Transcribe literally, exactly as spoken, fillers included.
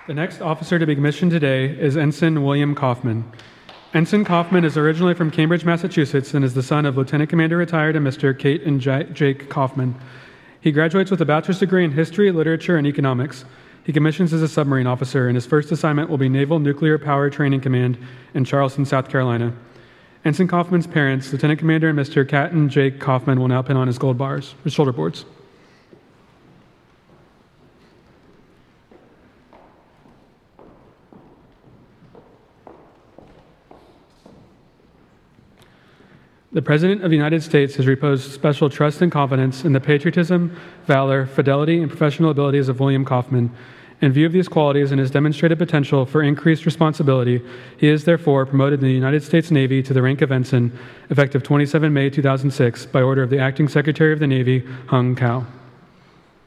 The next officer to be commissioned today is Ensign William Kaufman. Ensign Kaufman is originally from Cambridge, Massachusetts, and is the son of Lieutenant Commander retired and Mister Kate and J- Jake Kaufman. He graduates with a bachelor's degree in history, literature, and economics. He commissions as a submarine officer, and his first assignment will be Naval Nuclear Power Training Command in Charleston, South Carolina. Ensign Kaufman's parents, Lieutenant Commander and Mister Cat and Jake Kaufman, will now pin on his gold bars, his shoulder boards. The President of the United States has reposed special trust and confidence in the patriotism, valor, fidelity, and professional abilities of William Kaufman. In view of these qualities and his demonstrated potential for increased responsibility, he is therefore promoted in the United States Navy to the rank of ensign, effective the twenty-seventh of May two thousand six, by order of the Acting Secretary of the Navy, Hung Cao.